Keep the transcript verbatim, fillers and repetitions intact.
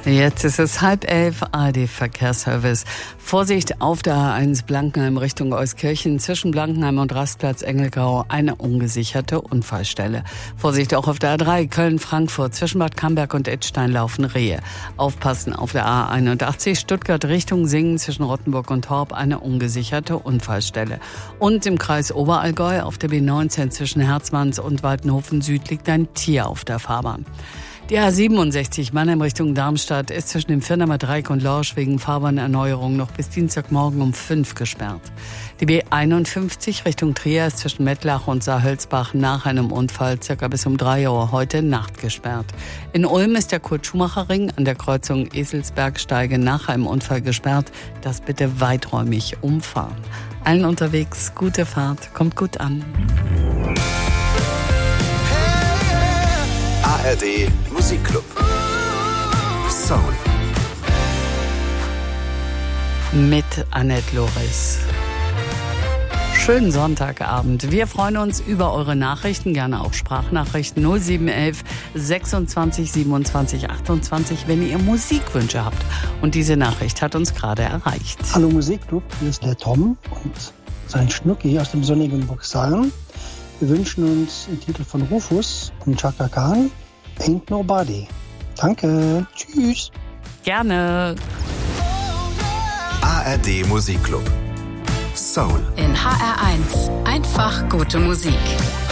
Jetzt ist es halb elf, A R D-Verkehrsservice. Vorsicht auf der A eins Blankenheim Richtung Euskirchen. Zwischen Blankenheim und Rastplatz Engelgau eine ungesicherte Unfallstelle. Vorsicht auch auf der A drei Köln-Frankfurt. Zwischen Bad Camberg und Idstein laufen Rehe. Aufpassen auf der A einundachtzig Stuttgart Richtung Singen. Zwischen Rottenburg und Horb eine ungesicherte Unfallstelle. Und im Kreis Oberallgäu auf der B neunzehn zwischen Herzmanns und Waldenhofen Süd liegt ein Tier auf der Fahrbahn. Die A siebenundsechzig Mannheim Richtung Darmstadt ist zwischen dem Firnamer Dreieck und Lorsch wegen Fahrbahnerneuerung noch bis Dienstagmorgen um fünf gesperrt. Die B einundfünfzig Richtung Trier ist zwischen Mettlach und Saarhölzbach nach einem Unfall circa bis um drei Uhr heute Nacht gesperrt. In Ulm ist der Kurt-Schumacher-Ring an der Kreuzung Eselsbergsteige nach einem Unfall gesperrt. Das bitte weiträumig umfahren. Allen unterwegs gute Fahrt, kommt gut an. A R D Musikclub. Soul. Mit Annette Loris. Schönen Sonntagabend. Wir freuen uns über eure Nachrichten, gerne auch Sprachnachrichten null sieben eins eins sechsundzwanzig siebenundzwanzig achtundzwanzig, wenn ihr Musikwünsche habt. Und diese Nachricht hat uns gerade erreicht. Hallo Musikclub, hier ist der Tom und sein Schnucki aus dem sonnigen Burgsalm. Wir wünschen uns den Titel von Rufus und Chaka Khan, Ain't Nobody. Danke, tschüss. Gerne. A R D Musikclub. Soul. In H R eins. Einfach gute Musik.